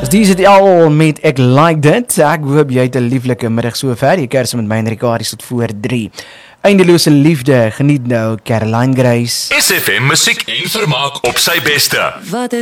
DZL met Ek Like Dit. Ek hoop jy het 'n lieflike middag sover. Jy kers met my en Ricardie tot voor 3. Eindelose liefde, geniet nou Caroline Grace. SFM musiek en vermaak op sy beste. Wat